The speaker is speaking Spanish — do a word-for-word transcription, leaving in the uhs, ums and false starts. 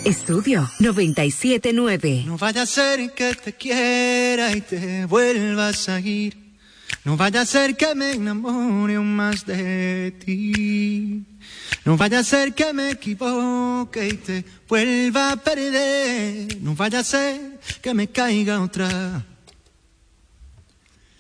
Estudio noventa y siete nueve. No vaya a ser que te quiera y te vuelvas a ir. No vaya a ser que me enamore aún más de ti. No vaya a ser que me equivoque y te vuelva a perder. No vaya a ser que me caiga otra